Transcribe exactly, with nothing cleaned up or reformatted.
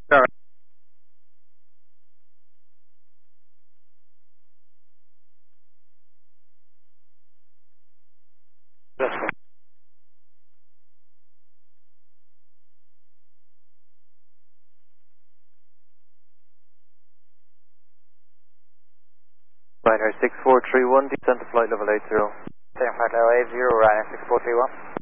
Alright. That's fine. Ryanair six four three one, descent to flight level eight zero. Same flight level eight zero, Ryanair six four three one.